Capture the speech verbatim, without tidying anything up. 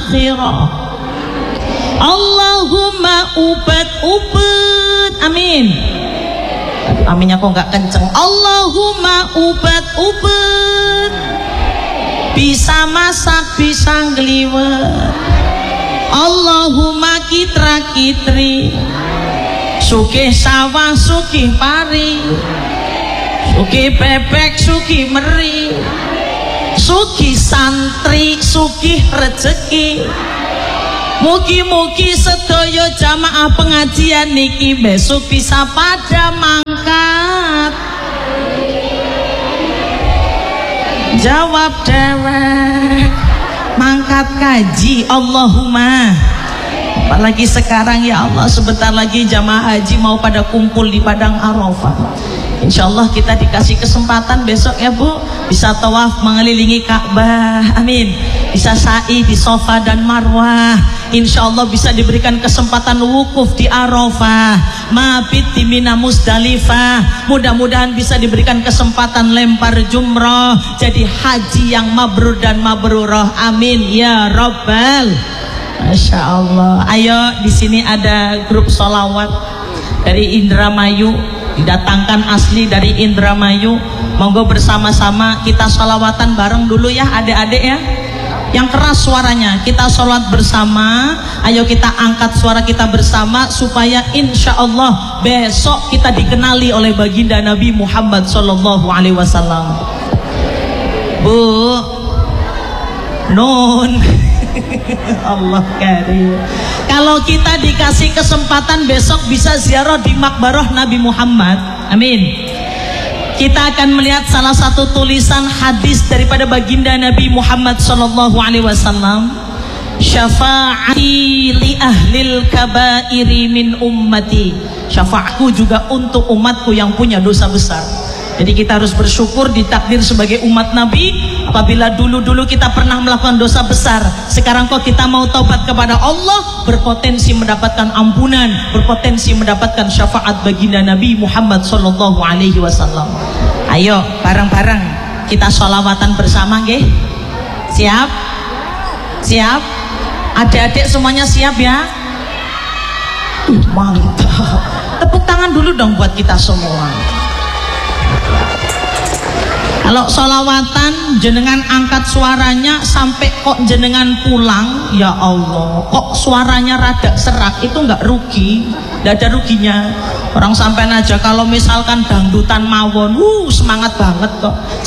akhirah. Allahumma ubat-ubat, amin. Aduh, aminnya kok nggak kenceng. Allahumma ubat-ubat, bisa masak, bisa ngeliwet. Allahumma kitra-kitri, sugih sawah, sugih pari, sugih bebek, sugih meri, sugih santri, sugih rezeki. Mugi-mugi sedaya jamaah pengajian niki besok bisa pada mangkat. Jawab dewek, mangkat kaji. Allahumma. Apalagi sekarang ya Allah, sebentar lagi jamaah haji mau pada kumpul di padang Arafah. Insya Allah kita dikasih kesempatan besok ya Bu, bisa tawaf mengelilingi Ka'bah, amin. Bisa sa'i di Safa dan Marwah. Insya Allah bisa diberikan kesempatan wukuf di Arafah, mabit di Mina Musdalifah. Mudah-mudahan bisa diberikan kesempatan lempar jumroh, jadi haji yang mabrur dan mabrurah, amin ya Rabbal. Masya Allah. Ayo, di sini ada grup solawat dari Indramayu, didatangkan asli dari Indramayu. Monggo bersama-sama kita solawatan bareng dulu ya adik-adik ya. Yang keras suaranya, kita sholat bersama. Ayo kita angkat suara kita bersama supaya insya Allah besok kita dikenali oleh baginda Nabi Muhammad Sallallahu Alaihi Wasallam. Bu Nun. Allah karim. Kalau kita dikasih kesempatan besok bisa ziarah di makbarah Nabi Muhammad, amin. Kita akan melihat salah satu tulisan hadis daripada baginda Nabi Muhammad Sallallahu Alaihi Wasallam. Syafa'ati li ahlil kabairi min ummati. Syafa'atku juga untuk umatku yang punya dosa besar. Jadi kita harus bersyukur ditakdir sebagai umat Nabi. Apabila dulu-dulu kita pernah melakukan dosa besar, sekarang kok kita mau taubat kepada Allah, berpotensi mendapatkan ampunan, berpotensi mendapatkan syafaat baginda Nabi Muhammad Sallallahu Alaihi Wasallam. Ayo bareng-bareng kita sholawatan bersama, nggih? Siap? Siap? Adik-adik semuanya siap ya? Mantap. Tepuk tangan dulu dong buat kita semua. Kalau sholawatan jenengan angkat suaranya sampai kok jenengan pulang, ya Allah, kok suaranya rada serak, itu nggak rugi, nggak ada ruginya. Orang sampean aja kalau misalkan dangdutan mawon, wuh semangat banget kok.